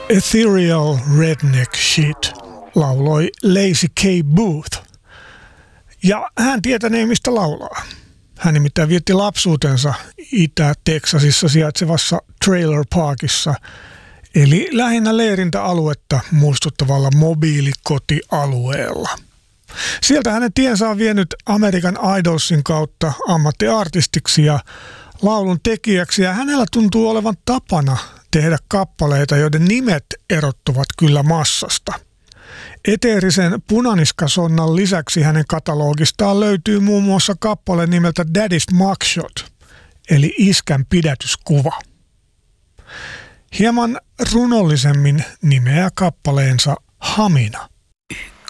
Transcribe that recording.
Ethereal Redneck Shit lauloi Lazy K. Booth. Ja hän tietänee, mistä laulaa. Hän nimittäin vietti lapsuutensa Itä-Teksasissa sijaitsevassa Trailer Parkissa, eli lähinnä leirintäaluetta muistuttavalla mobiilikotialueella. Sieltä hänen tiensä on vienyt American Idolsin kautta ammattiartistiksi ja laulun tekijäksi, ja hänellä tuntuu olevan tapana tehdä kappaleita, joiden nimet erottuvat kyllä massasta. Eteerisen punaniskasonnan lisäksi hänen katalogistaan löytyy muun muassa kappale nimeltä Daddy's Mugshot, eli iskän pidätyskuva. Hieman runollisemmin nimeää kappaleensa Hamina.